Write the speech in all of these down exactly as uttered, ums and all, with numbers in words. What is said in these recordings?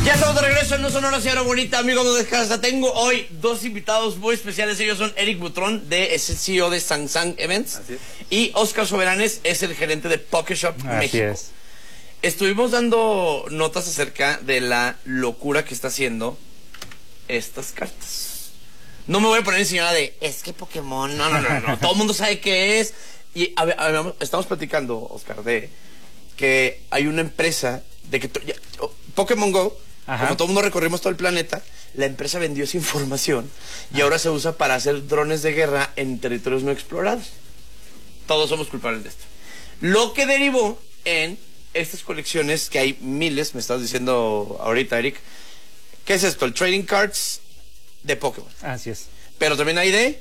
Ya estamos de regreso en No Sonora, señora bonita, amigos de casa. Tengo hoy dos invitados muy especiales. Ellos son Eric Butrón, de, es el C E O de Sang Sang Events. Y Oscar Soberanes es el gerente de Pokéshop México. Es. Estuvimos dando notas acerca de la locura que está haciendo estas cartas. No me voy a poner señora de, es que Pokémon, no, no, no, no. Todo el mundo sabe qué es. Y a ver, a ver, estamos platicando, Oscar, de que hay una empresa de que ya, oh, Pokémon Go. Ajá. Como todo el mundo recorrimos todo el planeta, la empresa vendió esa información y ahora se usa para hacer drones de guerra en territorios no explorados. Todos somos culpables de esto. Lo que derivó en estas colecciones, que hay miles, me estabas diciendo ahorita, Eric. ¿Qué es esto? El trading cards de Pokémon. Así es. Pero también hay de...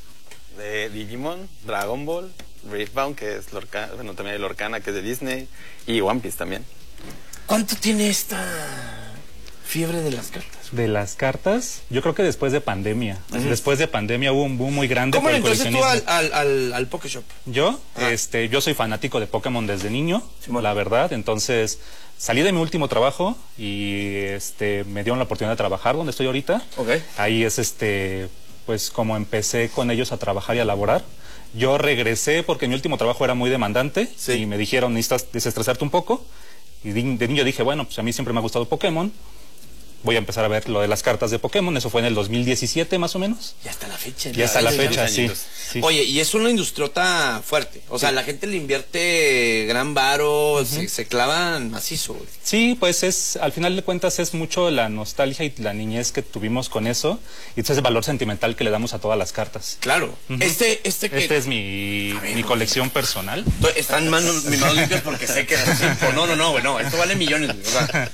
De Digimon, Dragon Ball, Riftbound, que es Lorcana, bueno, también hay Lorcana, que es de Disney, y One Piece también. ¿Cuánto tiene esta fiebre de las cartas? De las cartas, yo creo que después de pandemia. Uh-huh. Después de pandemia hubo un boom muy grande. ¿Cómo le entonces tú al, al, al, al Pokéshop? Yo, ah. este, yo soy fanático de Pokémon desde niño, sí, bueno. la verdad. Entonces, salí de mi último trabajo y este, me dieron la oportunidad de trabajar donde estoy ahorita. Okay. Ahí es este, pues como empecé con ellos a trabajar y a laborar. Yo regresé porque mi último trabajo era muy demandante, sí. y me dijeron, necesitas desestresarte un poco. Y de niño dije, bueno, pues a mí siempre me ha gustado Pokémon. Voy a empezar a ver lo de las cartas de Pokémon. Eso fue en el dos mil diecisiete más o menos. Ya está la fecha. Ya está la fecha, sí, sí. Oye, y es una industriota fuerte. O sea, sí. la gente le invierte gran varo, uh-huh. se, se clavan macizo. Güey. Sí, pues es, al final de cuentas es mucho la nostalgia y la niñez que tuvimos con eso. Y entonces el valor sentimental que le damos a todas las cartas. Claro. Uh-huh. Este, este que... Este es mi, ver, mi colección personal. Están manos, mis manos limpias porque sé que... No, no, no, güey, no. Esto vale millones, güey. O sea...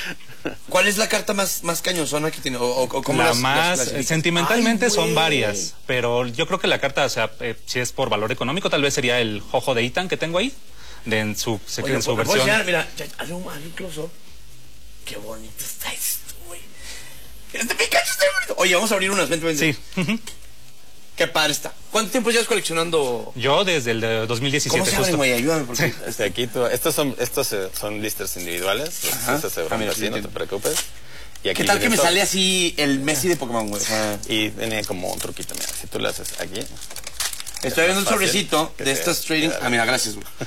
¿Cuál es la carta más, más cañosona que tiene? O, o, ¿cómo la las, más, las sentimentalmente Ay, son varias, pero yo creo que la carta, o sea, eh, si es por valor económico, tal vez sería el Jojo de Ethan que tengo ahí, de, en su, Oye, en su versión. Enseñar, mira, hazle un, un close-up. Qué bonito está esto, güey. Este Pikachu está bonito. Oye, vamos a abrir unas, vente, vente. Sí. Qué padre está. ¿Cuánto tiempo llevas coleccionando? Yo desde el de dos mil diecisiete. ¿Cómo se llama, güey? Ayúdame. Porque... Sí. Este, aquí tú, estos son estos son listers individuales. Estos se van así, no te preocupes. Y aquí ¿Qué tal que me todo... sale así el Messi de Pokémon, güey? Ah. Y tiene como un truquito, mira. Si tú le haces aquí. Estoy viendo un sobrecito de estas trading. Ah, mira, gracias, güey.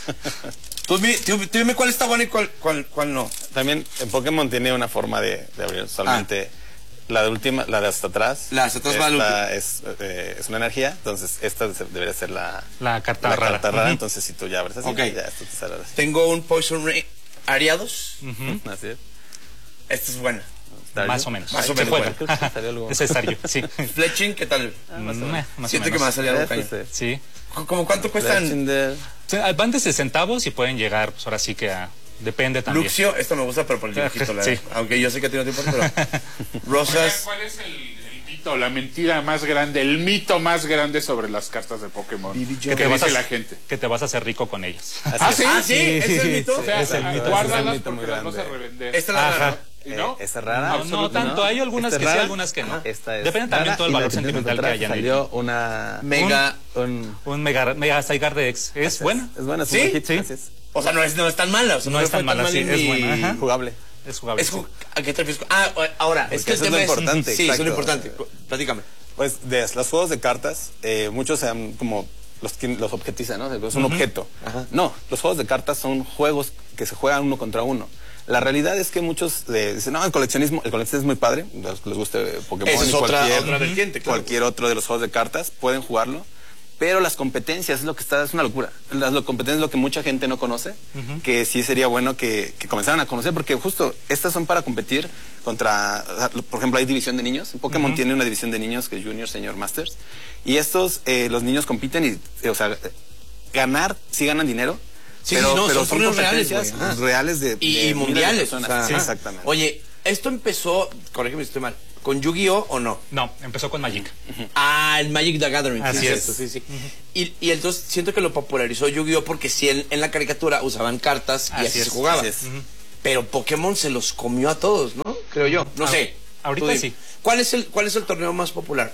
Tú, tú, tú dime cuál está bueno y cuál, cuál, cuál no. También en Pokémon tiene una forma de, de abrir solamente... Ah. La de última, la de hasta atrás. La de hasta atrás va la es, eh, es una energía, entonces esta debería ser la, la carta la rara. Carta rara. Uh-huh. Entonces si tú ya abres así, okay. ya esto te sale así. Tengo un Poison Ray Ariados. Uh-huh. Así es. Esta es buena. Staryu. Más o menos. Más o menos. Bueno. Ese es Staryu, sí. Fletching, ¿qué tal? Ah, más mm, más Siento que me va a salir algo caño. Sí. ¿Cómo cuánto cuestan? De... Van desde centavos y pueden llegar, pues ahora sí que a... Depende también. Luxio, esto me gusta, pero por el dibujito, la sí. aunque yo sé que tiene tiempo, pero... Rosas... ¿Cuál es el, el mito, la mentira más grande, el mito más grande sobre las cartas de Pokémon? Que te vas a, la gente. Que te vas a hacer rico con ellas. ¿Ah, sí? ¿Ah, sí? ¿Es el mito? O sea, es el mito. Guárdalas es porque las vas a revender. Esta es la rara. ¿No? Eh, ¿Esta es rara? No, no tanto. No. Hay algunas que sí, algunas que no. Esta es Depende también todo el valor sentimental que hayan. Salió una... Mega... Un, un Mega, mega Zygardex. ¿Es, ¿Es buena? Es buena. ¿Sí? Sí. sí. O sea, no es, no es tan mala. O sea, no, no es tan mala, sí, mal es buena. Ajá. Jugable. Es jugable. Es ju sí. ¿A qué te refieres? Ah, ahora, Porque es que el eso tema es lo importante. Es, sí, exacto. es lo importante. Platícame. Pues de los juegos de cartas, eh, muchos sean como los, los objetizan, ¿no? Es un uh-huh. objeto. Ajá. No, los juegos de cartas son juegos que se juegan uno contra uno. La realidad es que muchos eh, dicen, no, el coleccionismo, el coleccionismo es muy padre, los que les guste Pokémon Esa es y otra, cualquier, otra vertiente, claro. cualquier otro de los juegos de cartas, pueden jugarlo. Pero las competencias es lo que está, es una locura. Las competencias es lo que mucha gente no conoce, uh-huh. que sí sería bueno que, que comenzaran a conocer, porque justo estas son para competir contra, por ejemplo, hay división de niños. Pokémon uh-huh. tiene una división de niños que es Junior, Senior, Masters. Y estos, eh, los niños compiten y, eh, o sea, ganar, sí ganan dinero. Sí, pero, sí, no, pero son, son reales, ah. reales de, y, de y mundiales. O sea, sí, exactamente. Oye, esto empezó, corrígeme si estoy mal, ¿con Yu-Gi-Oh o no? No, empezó con Magic. Uh-huh. Ah, el Magic the Gathering. Así sí, es. Cierto, sí, sí. Uh-huh. y, y entonces siento que lo popularizó Yu-Gi-Oh porque sí, en, en la caricatura usaban cartas y así, así se jugaba. Así uh-huh. Pero Pokémon se los comió a todos, ¿no? Creo yo. No ah, sé. Ahorita sí. ¿Cuál es, el, ¿Cuál es el torneo más popular?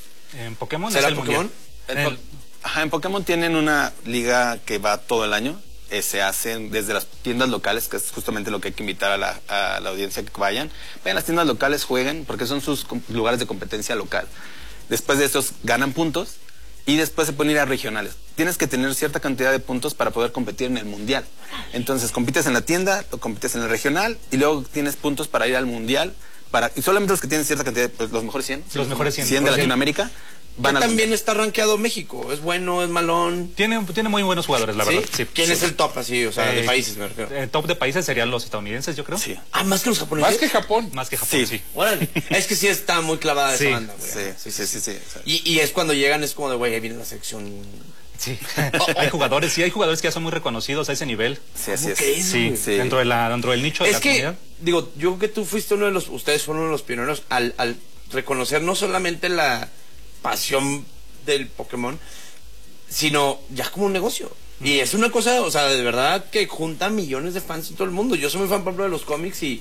En Pokémon ¿Será es el Pokémon? En, el... Ajá, en Pokémon tienen una liga que va todo el año. eh, se hacen desde las tiendas locales, que es justamente lo que hay que invitar a la, a la audiencia que vayan. Vayan a las tiendas locales, jueguen, porque son sus lugares de competencia local. Después de estos ganan puntos y después se pueden ir a regionales. Tienes que tener cierta cantidad de puntos para poder competir en el mundial. Entonces compites en la tienda, o compites en el regional y luego tienes puntos para ir al mundial. Para, y solamente los que tienen cierta cantidad, pues los mejores cien. Los mejores cien. cien de Latinoamérica. Van a también está rankeado México. ¿Es bueno, es malón? Tiene, tiene muy buenos jugadores, la ¿Sí? verdad. Sí. ¿Quién Sí. es el top así? O sea, Eh, de países, me refiero. El top de países serían los estadounidenses, yo creo. Sí. Ah, más que los japoneses. Más que Japón. Más que Japón, Sí. sí. Órale. Es que sí está muy clavada Sí. esa banda, güey. Sí, sí, sí, sí, sí. Y, y es cuando llegan, es como de, güey, ahí viene la sección. Sí. Hay jugadores, sí, hay jugadores que ya son muy reconocidos a ese nivel. Sí, así ¿Cómo es. crees, Sí, güey? Sí. Dentro, de la, dentro del nicho de Es la que, comunidad. digo, yo creo que tú fuiste uno de los, ustedes fueron uno de los pioneros al, al reconocer no solamente la pasión del Pokémon, sino ya como un negocio. Y es una cosa, o sea, de verdad que junta millones de fans en todo el mundo. Yo soy muy fan, por ejemplo, de los cómics y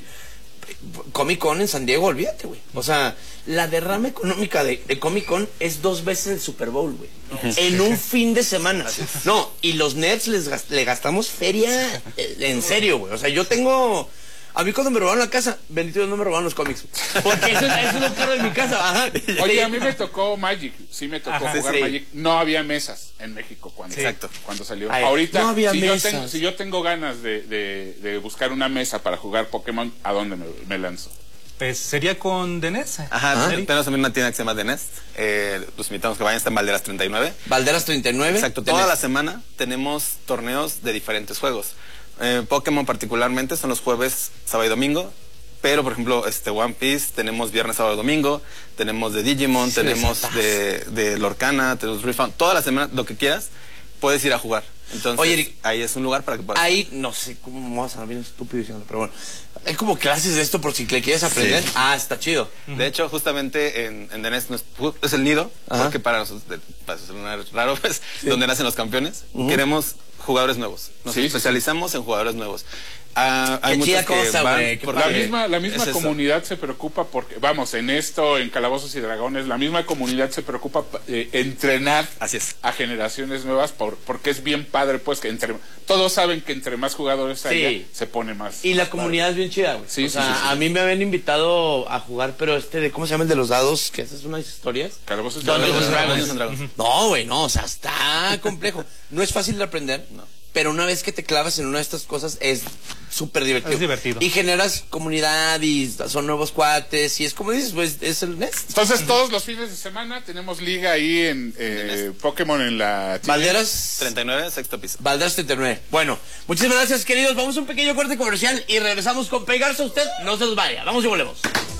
Comic Con en San Diego, olvídate, güey. O sea, la derrama económica de, de Comic Con es dos veces el Super Bowl, güey. En un fin de semana. No, y los nerds les gas- le gastamos feria eh, en serio, güey. O sea, yo tengo... A mí cuando me robaron la casa, bendito Dios, no me robaron los cómics. Porque eso, eso es lo caro de mi casa. Ajá. Oye, a mí me tocó Magic, sí me tocó Ajá, jugar sí. Magic. No había mesas en México cuando, Exacto. cuando salió. Ay, Ahorita, no había si, yo mesas. tengo, si yo tengo ganas de, de, de buscar una mesa para jugar Pokémon, ¿a dónde me, me lanzo? Pues sería con Denés. Ajá, ¿Ah? tenemos también una tienda que se llama The Nest. Eh, los invitamos que vayan, está en Valderas treinta y nueve. Valderas treinta y nueve. Exacto, tenés- toda la semana tenemos torneos de diferentes juegos. Eh, Pokémon particularmente son los jueves, sábado y domingo. Pero, por ejemplo, este One Piece tenemos viernes, sábado y domingo. Tenemos de Digimon, Sí, tenemos les de, de Lorcana, tenemos Refund. Toda la semana, lo que quieras, puedes ir a jugar. Entonces, Oye, Eric, ahí es un lugar para que puedas. Ahí, no sé cómo me vas a sonar bien estúpido diciendo, pero bueno. Hay como clases de esto por si le quieres aprender. Sí. Ah, está chido. De hecho, justamente en, en The Nest no es, es el nido, Ajá. porque para nosotros, de- para sonar raro, pues, donde nacen los campeones. Queremos jugadores nuevos. Nos Sí, sí, especializamos en jugadores nuevos. Ah, hay Qué muchos chida que cosa, van güey, qué porque La padre. misma, la misma es eso. comunidad se preocupa porque, vamos, en esto, en Calabozos y Dragones, la misma comunidad se preocupa eh, entrenar Así es. a generaciones nuevas por, porque es bien padre, pues, que entre todos saben que entre más jugadores haya, Sí. se pone más. Y la más comunidad es bien chida, güey. Sí, o sí, sea, sí, sí. a mí me habían invitado a jugar, pero este de, ¿cómo se llama el de los dados? Que haces unas historias. padre. Calabozos y Dungeons Dragones. and Dragons. Dungeons and Dragons. No, güey, no, o sea, está complejo. No es fácil de aprender, pero una vez que te clavas en una de estas cosas es súper divertido. Es divertido. Y generas comunidad y son nuevos cuates y es como dices, pues es el Nest. Entonces, todos los fines de semana tenemos liga ahí en eh, Pokémon en la... Valderas treinta y nueve, sexto piso. Valderas treinta y nueve. Bueno, muchísimas gracias, queridos. Vamos a un pequeño corte comercial y regresamos con Pegarse a Usted. No se nos vaya. Vamos y volvemos.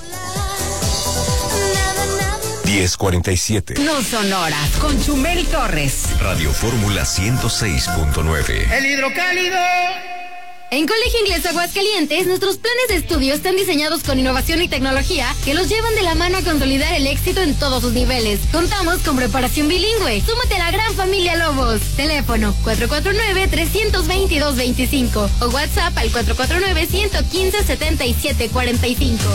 diez cuarenta y siete. No son horas con Chumel Torres. Radio Fórmula ciento seis punto nueve. El hidrocálido. En Colegio Inglés Aguascalientes, nuestros planes de estudio están diseñados con innovación y tecnología que los llevan de la mano a consolidar el éxito en todos sus niveles. Contamos con preparación bilingüe. Súmate a la gran familia Lobos. Teléfono cuatro cuatro nueve, tres dos dos, dos cinco o WhatsApp al cuatro cuatro nueve, uno uno cinco, siete siete cuatro cinco.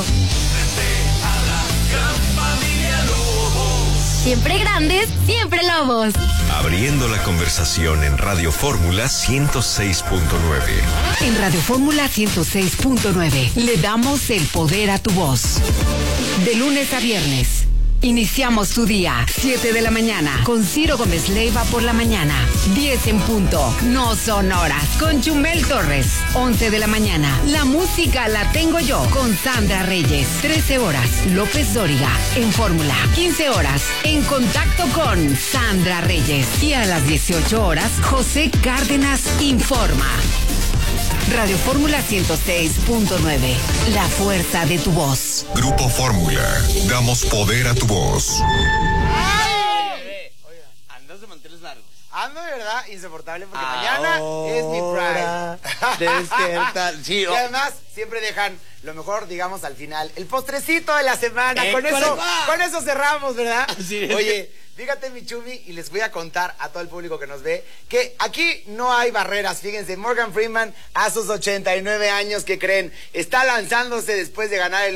Siempre grandes, siempre Lobos. Abriendo la conversación en Radio Fórmula ciento seis punto nueve. En Radio Fórmula ciento seis punto nueve le damos el poder a tu voz. De lunes a viernes. Iniciamos tu día, siete de la mañana, con Ciro Gómez Leiva por la mañana. diez en punto, no son horas, con Chumel Torres. once de la mañana, la música la tengo yo, con Sandra Reyes. trece horas, López Dóriga, en Fórmula. quince horas, en contacto con Sandra Reyes. Y a las dieciocho horas, José Cárdenas informa. Radio Fórmula ciento seis punto nueve, la fuerza de tu voz. Grupo Fórmula, damos poder a tu voz. Andas de manteles largos. Ando de verdad insoportable porque mañana es mi Pride. Despierta. Sí, Y oh. además siempre dejan lo mejor, digamos, al final. El postrecito de la semana. Eh, con eso, ¿cuál va? con eso cerramos, ¿verdad? Así es. Oye, fíjate, mi Chumi, y les voy a contar a todo el público que nos ve que aquí no hay barreras. Fíjense, Morgan Freeman a sus ochenta y nueve años, que creen, está lanzándose después de ganar el